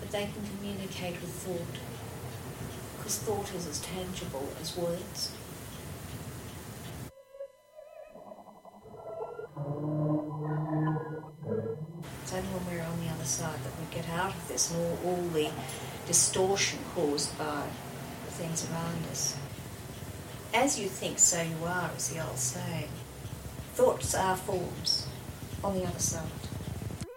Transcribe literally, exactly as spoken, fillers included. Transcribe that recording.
that they can communicate with thought, because thought is as tangible as words. It's only when we're on the other side that we get out of this and all, all the distortion caused by the things around us. As you think, so you are, is the old saying. Thoughts are forms on the other side.